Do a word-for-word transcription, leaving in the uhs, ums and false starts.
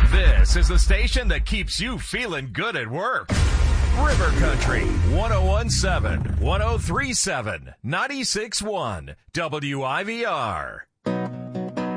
This is the station that keeps you feeling good at work. River Country, one oh one point seven, one oh three point seven, ninety-six point one, W I V R.